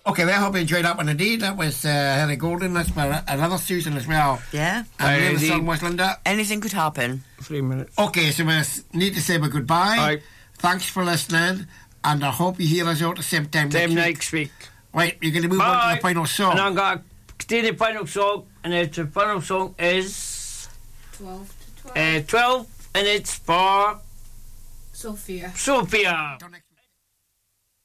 Okay, well, I hope you enjoyed that one indeed. That was Henry Golden. That's my another Susan as well. Yeah. And the name of the song was, Linda? Anything Could Happen. 3 minutes. Okay, so we need to say my goodbye. Right. Thanks for listening, and I hope you hear us out the same time next week. Right, you're going to move on to the final song. And I'm going to do the final song, and the final song is 12 to 12. 12, and it's for Sophia. Sophia. Until next